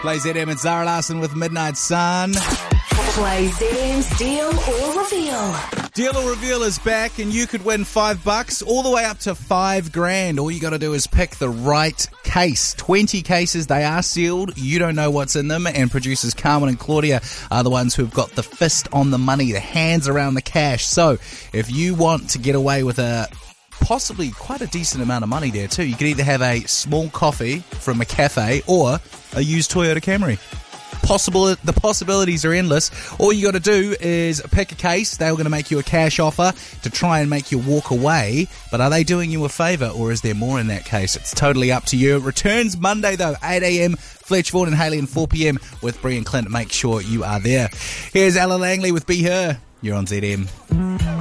Play ZM and Zara Larson with Midnight Sun. Play ZM's Deal or Reveal. Deal or Reveal is back, and you could win $5 all the way up to $5,000. All you got to do is pick the right case. 20 cases, they are sealed. You don't know what's in them, and producers Carmen and Claudia are the ones who've got the fist on the money, the hands around the cash. So if you want to get away with possibly quite a decent amount of money there too, you could either have a small coffee from a cafe or a used Toyota Camry. The possibilities are endless. All you got to do is pick a case. They're going to make you a cash offer to try and make you walk away. But are they doing you a favour, or is there more in that case? It's totally up to you. It returns Monday though, 8 a.m. Fletch Vaughan and Haley, and 4 p.m. with Brie and Clint. Make sure you are there. Here's Ella Langley with Be Her. You're on ZM.